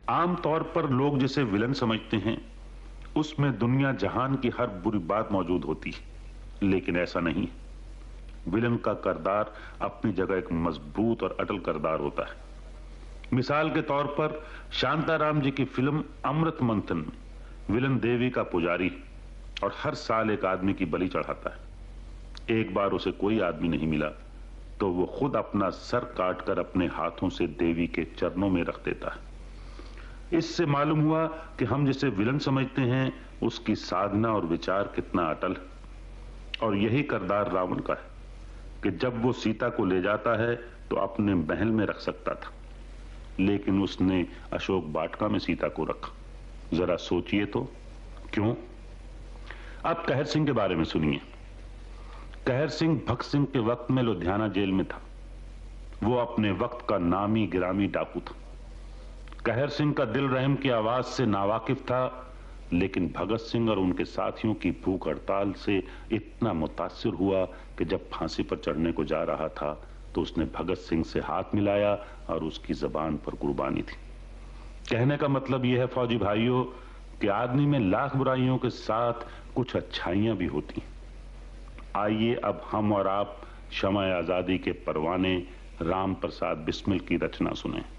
आम तौर पर लोग जिसे विलन समझते हैं उसमें दुनिया जहान की हर बुरी बात मौजूद होती है, लेकिन ऐसा नहीं। विलन का किरदार अपनी जगह एक मजबूत और अटल किरदार होता है। मिसाल के तौर पर शांताराम जी की फिल्म अमृत मंथन में विलन देवी का पुजारी और हर साल एक आदमी की बलि चढ़ाता है। एक बार उसे कोई आदमी नहीं मिला तो वो खुद अपना सर काटकर अपने हाथों से देवी के चरणों में रख देता है। इससे मालूम हुआ कि हम जिसे विलन समझते हैं उसकी साधना और विचार कितना अटल है। और यही किरदार रावण का है कि जब वो सीता को ले जाता है तो अपने महल में रख सकता था, लेकिन उसने अशोक वाटिका में सीता को रखा। जरा सोचिए तो क्यों। अब कहर सिंह के बारे में सुनिए। कहर सिंह भगत सिंह के वक्त में लुधियाना जेल में था। वो अपने वक्त का नामी गिरामी डाकू था। कहर सिंह का दिल रहम की आवाज से नावाकिफ था, लेकिन भगत सिंह और उनके साथियों की भूख हड़ताल से इतना मुतासिर हुआ कि जब फांसी पर चढ़ने को जा रहा था तो उसने भगत सिंह से हाथ मिलाया और उसकी जबान पर कुर्बानी थी। कहने का मतलब यह है फौजी भाइयों कि आदमी में लाख बुराइयों के साथ कुछ अच्छाइयां भी होती हैं। आइए अब हम और आप शम्ए आजादी के परवाने राम प्रसाद बिस्मिल की रचना सुने।